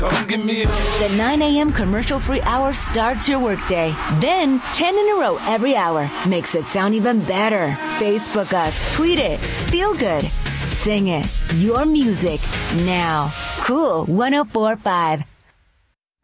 Come give me a The 9 a.m. commercial-free hour starts your workday. Then 10 in a row every hour makes it sound even better. Facebook us, tweet it, feel good, sing it. Your music now. Cool 104.5.